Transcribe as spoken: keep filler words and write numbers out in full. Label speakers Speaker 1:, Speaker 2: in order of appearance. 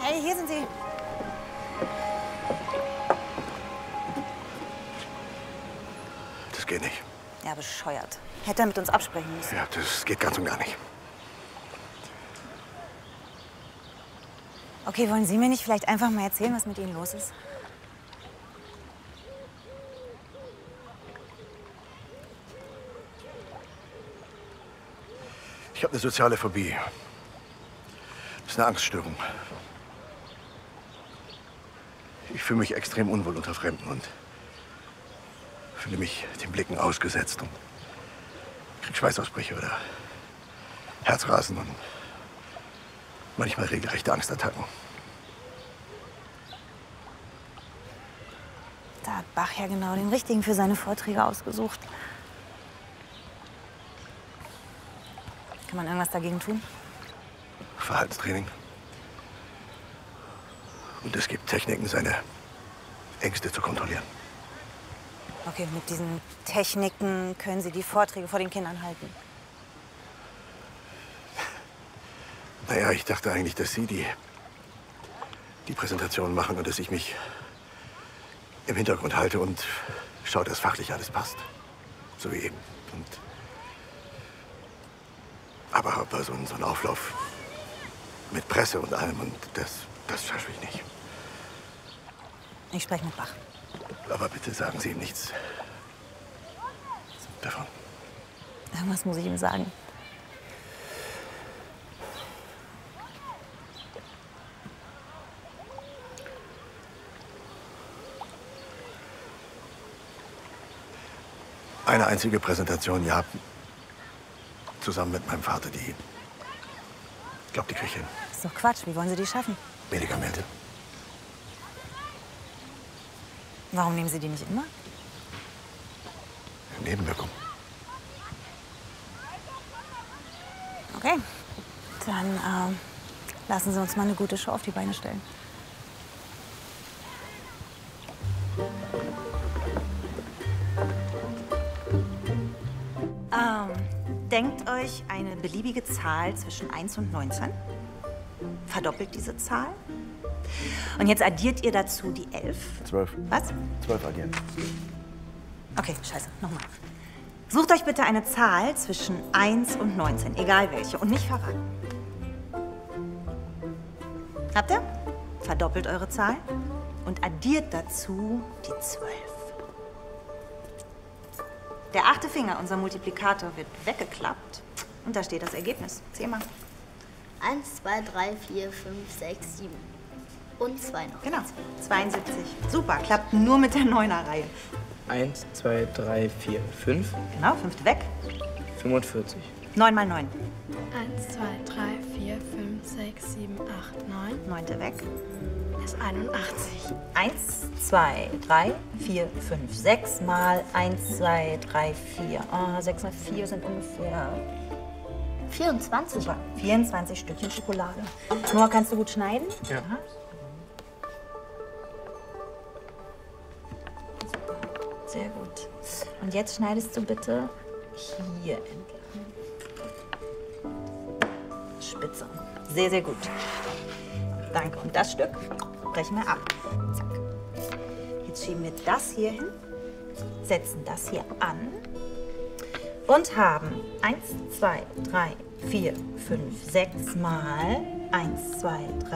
Speaker 1: Hey, hier sind Sie.
Speaker 2: Das geht nicht.
Speaker 1: Ja, bescheuert. Hätte er mit uns absprechen müssen.
Speaker 2: Ja, das geht ganz und gar nicht.
Speaker 1: Okay, wollen Sie mir nicht vielleicht einfach mal erzählen, was mit Ihnen los ist?
Speaker 2: Ich habe eine soziale Phobie. Das ist eine Angststörung. Ich fühle mich extrem unwohl unter Fremden und fühle mich den Blicken ausgesetzt und krieg Schweißausbrüche oder Herzrasen und manchmal regelrechte Angstattacken.
Speaker 1: Da hat Bach ja genau den richtigen für seine Vorträge ausgesucht. Kann man irgendwas dagegen tun?
Speaker 2: Verhaltenstraining. Und es gibt Techniken, seine Ängste zu kontrollieren.
Speaker 1: Okay, mit diesen Techniken können Sie die Vorträge vor den Kindern halten.
Speaker 2: Naja, ich dachte eigentlich, dass Sie die, die Präsentation machen und dass ich mich im Hintergrund halte und schaue, dass fachlich alles passt. So wie eben. Und aber, aber so, ein, so ein Auflauf mit Presse und allem, und das, das schaffe ich nicht.
Speaker 1: Ich spreche mit Bach.
Speaker 2: Aber bitte sagen Sie ihm nichts davon.
Speaker 1: Irgendwas muss ich ihm sagen.
Speaker 2: Eine einzige Präsentation, ja. Zusammen mit meinem Vater, die. Ich glaube, die kriege ich hin.
Speaker 1: Das ist doch Quatsch. Wie wollen Sie die schaffen?
Speaker 2: Medikamente.
Speaker 1: Warum nehmen Sie die nicht immer?
Speaker 2: Nebenwirkung.
Speaker 1: Okay. Dann ähm, lassen Sie uns mal eine gute Show auf die Beine stellen. Ähm, denkt euch eine beliebige Zahl zwischen eins und neunzehn. Verdoppelt diese Zahl. Und jetzt addiert ihr dazu die elf.
Speaker 2: Zwölf.
Speaker 1: Was?
Speaker 2: Zwölf addieren.
Speaker 1: Okay, scheiße. Nochmal. Sucht euch bitte eine Zahl zwischen eins und neunzehn, egal welche, und nicht verraten. Habt ihr? Verdoppelt eure Zahl und addiert dazu die zwölf. Der achte Finger, unser Multiplikator, wird weggeklappt und da steht das Ergebnis. Zähl mal.
Speaker 3: eins, zwei, drei, vier, fünf, sechs, sieben. Und zwei noch.
Speaker 1: Genau, zweiundsiebzig. Super, klappt nur mit der Neuner-Reihe.
Speaker 4: eins, zwei, drei, vier, fünf.
Speaker 1: Genau, fünfte weg.
Speaker 4: fünfundvierzig.
Speaker 1: neun mal neun.
Speaker 5: eins, zwei, drei, vier, fünf, sechs, sieben, acht, neun.
Speaker 1: Neunte weg.
Speaker 5: Ist einundachtzig.
Speaker 1: eins, zwei, drei, vier, fünf, sechs mal eins, zwei, drei, vier. Oh, sechs mal vier sind ungefähr
Speaker 3: vierundzwanzig.
Speaker 1: super, vierundzwanzig Stückchen Schokolade. Noah, kannst du gut schneiden?
Speaker 4: Ja.
Speaker 1: Aha. Sehr gut. Und jetzt schneidest du bitte hier entlang. Spitze. Sehr, sehr gut. Danke. Und das Stück brechen wir ab. Zack. Jetzt schieben wir das hier hin, setzen das hier an und haben eins, zwei, drei, vier, fünf, sechs mal eins, zwei, drei.